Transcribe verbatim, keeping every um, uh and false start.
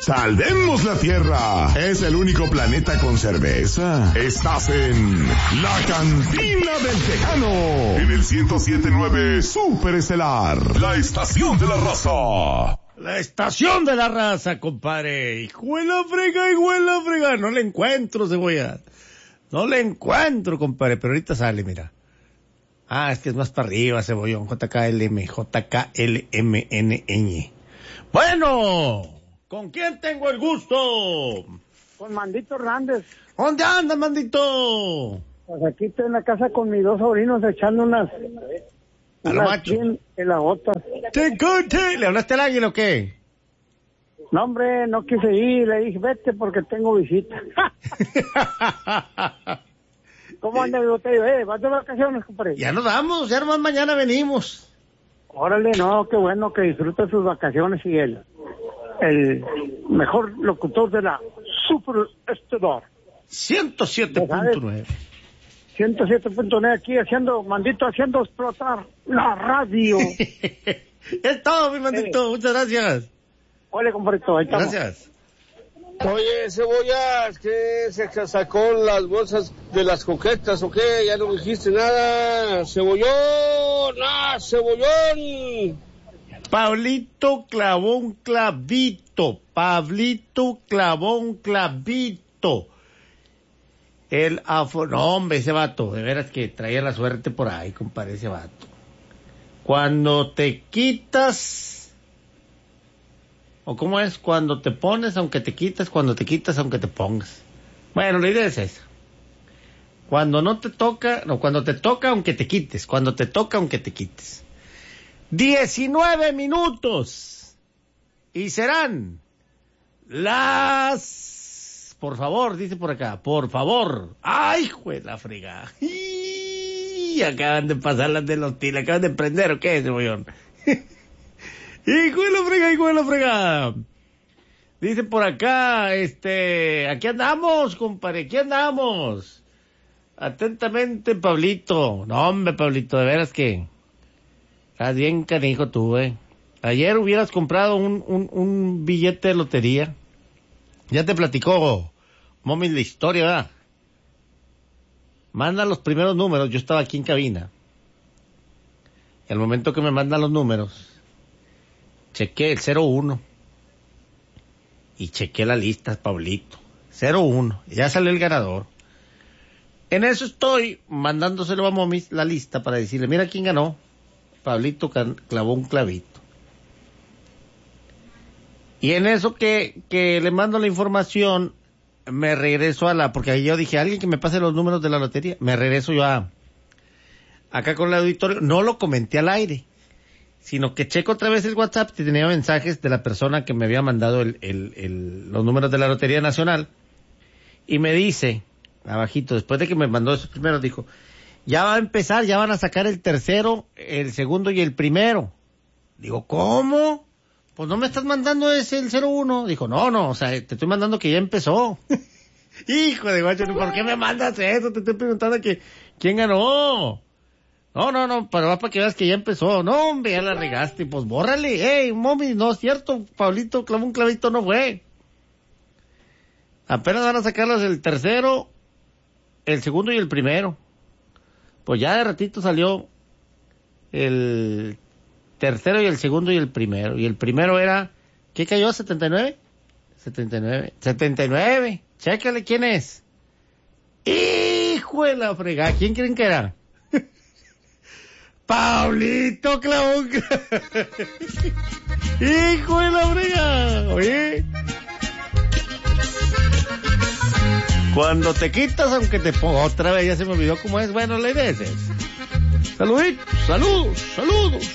Salvemos la Tierra. Es el único planeta con cerveza. Estás en La Cantina del Tejano. En el ciento siete punto nueve Super Estelar. La estación de la raza. La estación de la raza, compadre. Hijo de la frega, hijo de la frega. No le encuentro, cebolla. No le encuentro, compadre. Pero ahorita sale, mira. Ah, es que es más para arriba, cebollón. J K L M, J K L M N Ñ. Bueno, ¿con quién tengo el gusto? Con Mandito Hernández. ¿Dónde anda, Mandito? Pues aquí estoy en la casa con mis dos sobrinos echando unas... A lo macho. Pelagotas. ¿Te conté? ¿Le hablaste al águila o qué? No, hombre, no quise ir. Le dije, vete porque tengo visita. ¿Cómo anda mi botello? Eh, ¿vas de vacaciones, compadre? Ya nos vamos, ya nomás mañana venimos. Órale, no, qué bueno que disfrute sus vacaciones y el, el mejor locutor de la Super Estelar. ciento siete punto nueve. ciento siete punto nueve aquí haciendo, Mandito, haciendo explotar la radio. Es todo, mi Mandito, eh. Muchas gracias. Ole, compadrito, ahí estamos. Gracias. Oye, Cebollas, ¿qué se sacó las bolsas de las coquetas o qué? Ya no dijiste nada. Cebollón, ¡ah, cebollón! Pablito clavó un clavito. Pablito clavó un clavito. El afo... No, hombre, ese vato, de veras que traía la suerte por ahí, compadre, ese vato. Cuando te quitas... ¿O cómo es? Cuando te pones, aunque te quitas, cuando te quitas, aunque te pongas. Bueno, la idea es esa. Cuando no te toca, no, cuando te toca, aunque te quites. Cuando te toca, aunque te quites. diecinueve minutos. Y serán las... Por favor, dice por acá, por favor. ¡Ay, jue la fregada! Y acaban de pasar las de los tiles, acaban de prender, ¿o qué, cebollón? ¡Hijo de la frega, hijo de la frega! Dice por acá, este... Aquí andamos, compadre, aquí andamos. Atentamente, Pablito. No, hombre, Pablito, de veras que... Estás bien canijo tú, eh. Ayer hubieras comprado un, un, un billete de lotería. Ya te platicó, Momi, la historia, ¿verdad? Manda los primeros números, yo estaba aquí en cabina. El momento que me mandan los números... Chequé el cero uno. Y chequé la lista, Pablito. cero uno. Ya salió el ganador. En eso estoy mandándoselo a Momi la lista para decirle, mira quién ganó. Pablito clavó un clavito. Y en eso que, que le mando la información, me regreso a la... Porque yo dije, alguien que me pase los números de la lotería. Me regreso yo a... Acá con el auditorio. No lo comenté al aire, sino que checo otra vez el WhatsApp y tenía mensajes de la persona que me había mandado el, el, el, los números de la Lotería Nacional, y me dice, abajito, después de que me mandó esos primeros, dijo, ya va a empezar, ya van a sacar el tercero, el segundo y el primero. Digo, ¿cómo? Pues no me estás mandando ese, el cero uno. Dijo, no, no, o sea, te estoy mandando que ya empezó. Hijo de guacho, ¿por qué me mandas eso? Te estoy preguntando que, ¿quién ganó? No, no, no, pero va para que veas que ya empezó. No, hombre, ya la regaste, pues bórrale. Ey, Momi, no es cierto, Pablito clavó un clavito, no fue. Apenas van a sacarlas el tercero, el segundo y el primero. Pues ya de ratito salió el tercero y el segundo y el primero. Y el primero era, ¿qué cayó? ¿setenta y nueve? setenta y nueve. setenta y nueve. Chécale quién es. Hijo de la fregada, ¿quién creen que era? Pablito clavó un... Hijo de la brega. Oye, cuando te quitas, aunque te ponga otra vez, ya se me olvidó cómo es. Bueno, la idea es esa. Saluditos, saludos, saludos.